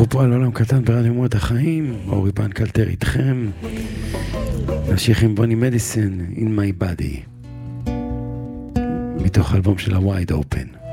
פה על עולם קטן ברדיו אומות החיים, אורי פנקלטר איתכם. נמשיך עם בוני מדיסון, In My Body, מתוך אלבום של ה-Wide Open.